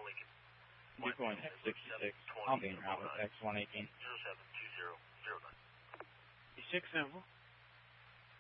Lincoln. Decoy X66, I'll be en route with X118. 072009. You 6 Simple.